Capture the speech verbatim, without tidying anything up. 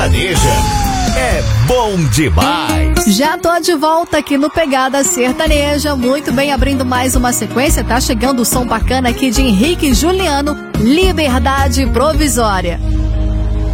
É bom demais. Já tô de volta aqui no Pegada Sertaneja, muito bem, abrindo mais uma sequência, tá chegando o som bacana aqui de Henrique e Juliano, Liberdade Provisória.